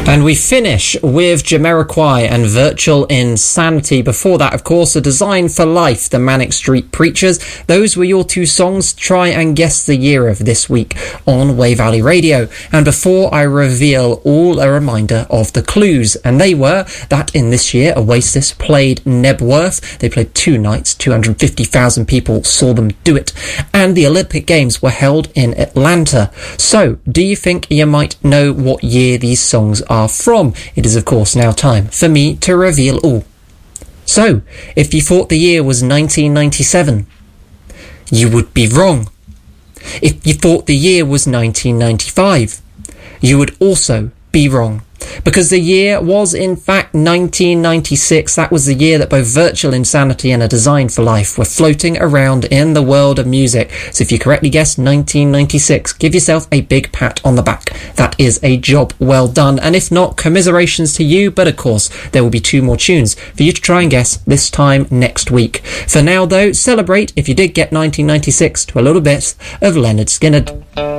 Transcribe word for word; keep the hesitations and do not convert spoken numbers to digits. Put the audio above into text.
And we finish with Jamiroquai and Virtual Insanity. Before that, of course, A Design for Life, the Manic Street Preachers. Those were your two songs. Try and guess the year of this week on Wave Valley Radio. And before I reveal all, a reminder of the clues. And they were that in this year, Oasis played Nebworth. They played two nights. two hundred fifty thousand people saw them do it. And the Olympic Games were held in Atlanta. So, do you think you might know what year these songs are from? It is of course now time for me to reveal all. So, if you thought the year was nineteen ninety-seven, you would be wrong. If you thought the year was nineteen ninety-five, you would also be wrong. Because the year was in fact nineteen ninety-six. That was the year that both Virtual Insanity and A Design for Life were floating around in the world of music. So if you correctly guessed nineteen ninety-six, give yourself a big pat on the back. That is a job well done. And if not, commiserations to you. But of course, there will be two more tunes for you to try and guess this time next week. For now though, celebrate if you did get nineteen ninety-six to a little bit of Leonard Skinner.